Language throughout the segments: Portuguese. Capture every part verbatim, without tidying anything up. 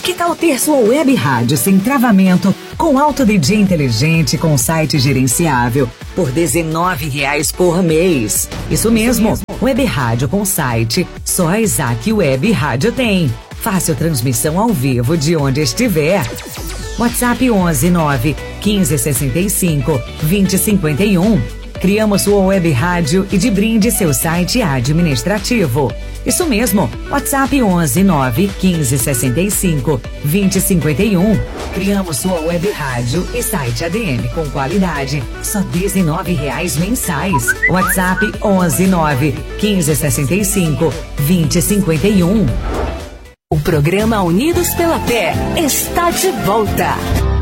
Que tal ter sua web rádio sem travamento, com alto D J inteligente, com site gerenciável, por dezenove reais por mês? Isso mesmo, web rádio com site, só a Isaac Web Rádio tem. Fácil transmissão ao vivo de onde estiver. WhatsApp onze nove quinze sessenta e cinco vinte cinquenta e um. Criamos sua web rádio e de brinde seu site administrativo. Isso mesmo, WhatsApp onze nove quinze sessenta e cinco vinte cinquenta e um. Criamos sua web rádio e site A D M com qualidade, só dezenove reais mensais. WhatsApp onze nove quinze sessenta e cinco vinte cinquenta e um. O programa Unidos pela Fé está de volta.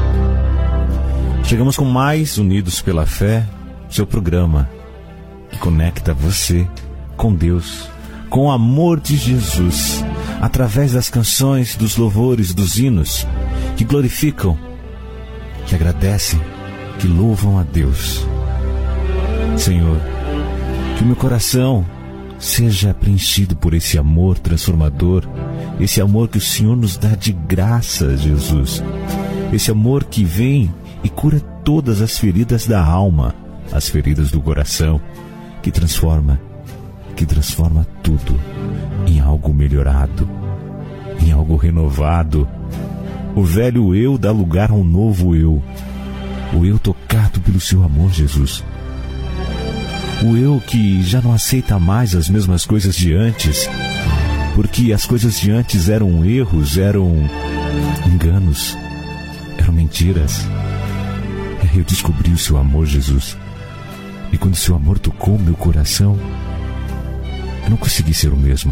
Chegamos com mais Unidos pela Fé, seu programa que conecta você com Deus, com o amor de Jesus, através das canções, dos louvores, dos hinos, que glorificam, que agradecem, que louvam a Deus. Senhor, que o meu coração seja preenchido por esse amor transformador, esse amor que o Senhor nos dá de graça, Jesus. Esse amor que vem e cura todas as feridas da alma, as feridas do coração, que transforma, que transforma tudo em algo melhorado, em algo renovado. O velho eu dá lugar a um novo eu, o eu tocado pelo seu amor, Jesus. O eu que já não aceita mais as mesmas coisas de antes, porque as coisas de antes eram erros, eram enganos, eram mentiras. Eu descobri o seu amor, Jesus. E quando o seu amor tocou meu coração, eu não consegui ser o mesmo.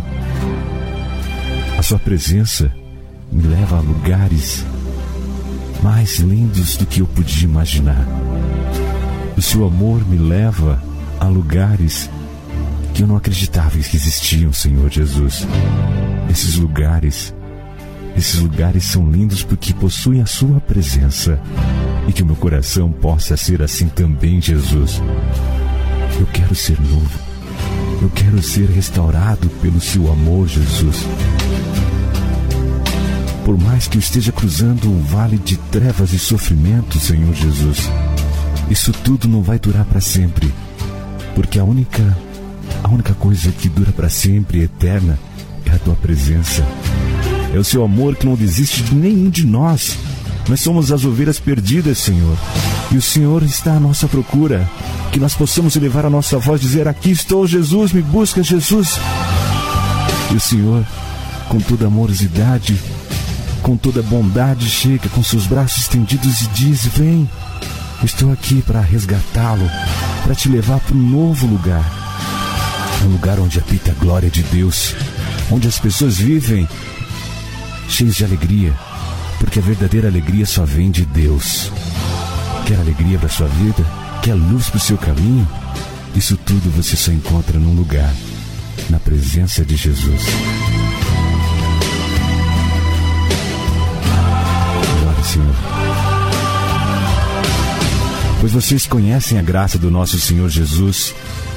A sua presença me leva a lugares mais lindos do que eu podia imaginar. O seu amor me leva a lugares que eu não acreditava que existiam, Senhor Jesus. Esses lugares, esses lugares são lindos porque possuem a sua presença. E que o meu coração possa ser assim também, Jesus. Eu quero ser novo. Eu quero ser restaurado pelo seu amor, Jesus. Por mais que eu esteja cruzando um vale de trevas e sofrimento, Senhor Jesus, isso tudo não vai durar para sempre. Porque a única, a única coisa que dura para sempre e eterna é a tua presença. É o seu amor que não desiste de nenhum de nós. Nós somos as ovelhas perdidas, Senhor. E o Senhor está à nossa procura. Que nós possamos elevar a nossa voz e dizer: aqui estou, Jesus, me busca, Jesus. E o Senhor, com toda amorosidade, com toda bondade, chega com seus braços estendidos e diz: vem, estou aqui para resgatá-lo, para te levar para um novo lugar. Um lugar onde habita a glória de Deus, onde as pessoas vivem cheias de alegria, porque a verdadeira alegria só vem de Deus. Quer alegria para a sua vida? Quer luz para o seu caminho? Isso tudo você só encontra num lugar, na presença de Jesus. Glória ao Senhor. Pois vocês conhecem a graça do nosso Senhor Jesus.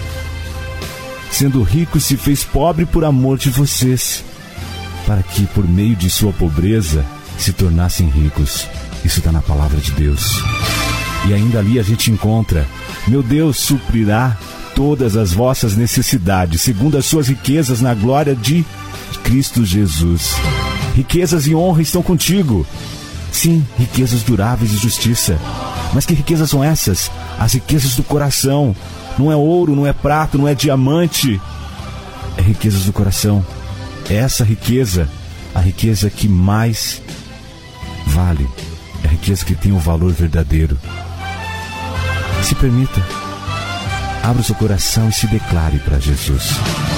Sendo rico, se fez pobre por amor de vocês, para que por meio de sua pobreza se tornassem ricos. Isso está na palavra de Deus. E ainda ali a gente encontra: meu Deus suprirá todas as vossas necessidades, segundo as suas riquezas na glória de Cristo Jesus. Riquezas e honra estão contigo. Sim, riquezas duráveis e justiça. Mas que riquezas são essas? As riquezas do coração. Não é ouro, não é prata, não é diamante. É riquezas do coração. É essa riqueza, a riqueza que mais vale. É a riqueza que tem o valor verdadeiro. Se permita, abra o seu coração e se declare para Jesus.